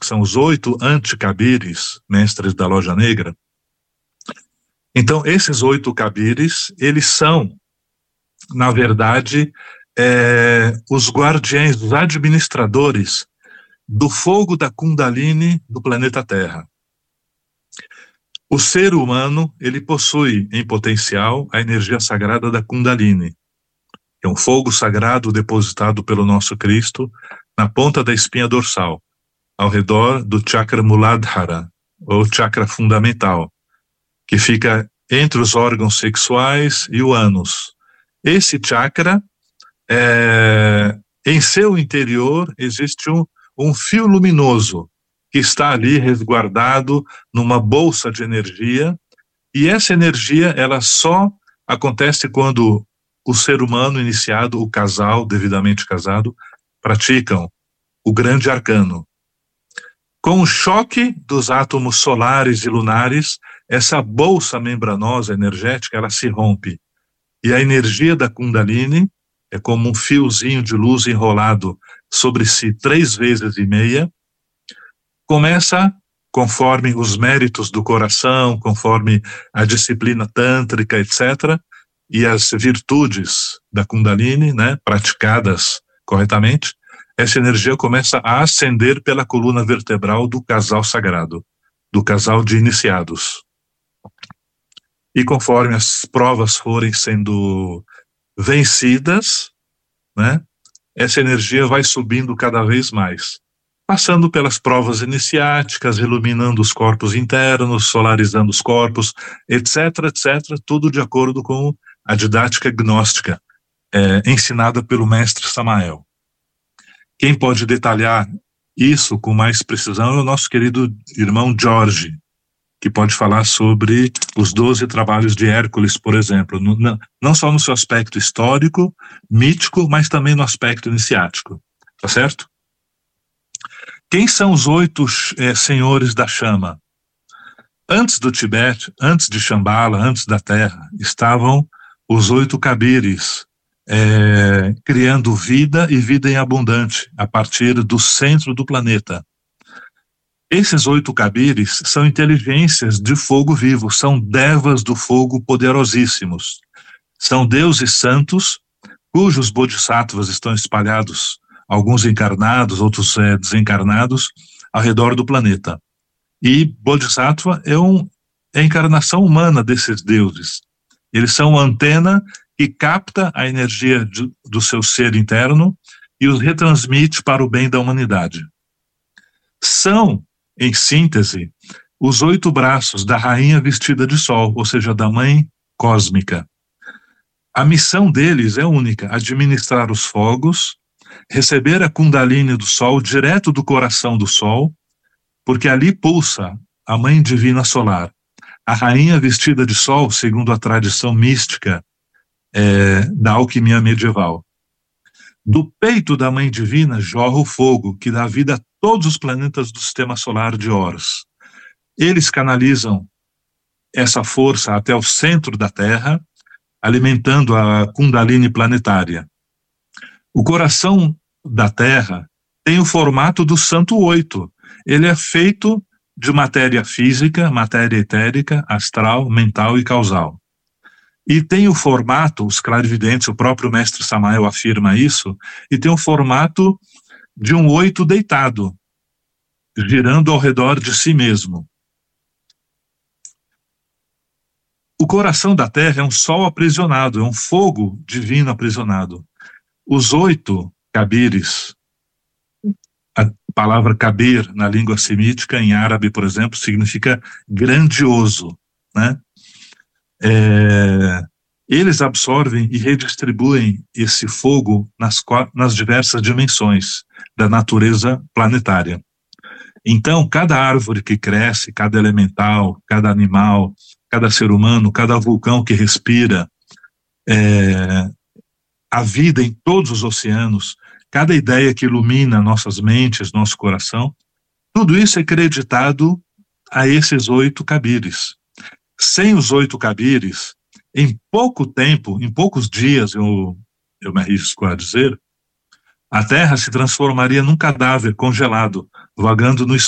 são os 8 anticabires, mestres da loja negra. Então, esses 8 cabires, eles são, na verdade, os guardiães, os administradores do fogo da Kundalini do planeta Terra. O ser humano, ele possui em potencial a energia sagrada da Kundalini. É um fogo sagrado depositado pelo nosso Cristo na ponta da espinha dorsal, ao redor do chakra Muladhara, ou chakra fundamental, que fica entre os órgãos sexuais e o ânus. Esse chakra, em seu interior, existe um fio luminoso que está ali resguardado numa bolsa de energia, e essa energia, ela só acontece quando o ser humano iniciado, o casal, devidamente casado, praticam o grande arcano. Com o choque dos átomos solares e lunares, essa bolsa membranosa energética, ela se rompe. E a energia da Kundalini é como um fiozinho de luz enrolado sobre si 3 vezes e meia, começa, conforme os méritos do coração, conforme a disciplina tântrica, etc., e as virtudes da Kundalini, né, praticadas corretamente, essa energia começa a ascender pela coluna vertebral do casal sagrado, do casal de iniciados. E conforme as provas forem sendo vencidas, né, essa energia vai subindo cada vez mais, passando pelas provas iniciáticas, iluminando os corpos internos, solarizando os corpos, etc., etc., tudo de acordo com a didática gnóstica ensinada pelo mestre Samael. Quem pode detalhar isso com mais precisão é o nosso querido irmão Jorge, que pode falar sobre os 12 trabalhos de Hércules, por exemplo, não só no seu aspecto histórico, mítico, mas também no aspecto iniciático, tá certo? Quem são os 8 senhores da chama? Antes do Tibete, antes de Shambhala, antes da Terra, estavam os 8 cabires, criando vida e vida em abundante, a partir do centro do planeta. Esses 8 cabires são inteligências de fogo vivo, são devas do fogo poderosíssimos. São deuses santos, cujos bodhisattvas estão espalhados, alguns encarnados, outros desencarnados, ao redor do planeta. E bodhisattva é a encarnação humana desses deuses. Eles são uma antena que capta a energia do seu ser interno e os retransmite para o bem da humanidade. São, em síntese, os 8 braços da rainha vestida de sol, ou seja, da mãe cósmica. A missão deles é única: administrar os fogos, receber a Kundalini do sol direto do coração do sol, porque ali pulsa a mãe divina solar. A rainha vestida de sol, segundo a tradição mística da alquimia medieval. Do peito da mãe divina jorra o fogo, que dá vida a todos os planetas do sistema solar de Horus. Eles canalizam essa força até o centro da Terra, alimentando a Kundalini planetária. O coração da Terra tem o formato do Santo 8. Ele é feito de matéria física, matéria etérica, astral, mental e causal. E tem o formato, os clarividentes, o próprio mestre Samael afirma isso, e tem o formato de um 8 deitado, girando ao redor de si mesmo. O coração da Terra é um sol aprisionado, é um fogo divino aprisionado. Os 8 cabires, a palavra kabir na língua semítica, em árabe, por exemplo, significa grandioso, né? Eles absorvem e redistribuem esse fogo nas diversas dimensões da natureza planetária. Então, cada árvore que cresce, cada elemental, cada animal, cada ser humano, cada vulcão que respira, a vida em todos os oceanos, cada ideia que ilumina nossas mentes, nosso coração, tudo isso é creditado a esses 8 cabires. Sem os 8 cabires, em pouco tempo, em poucos dias, eu me arrisco a dizer, a Terra se transformaria num cadáver congelado, vagando no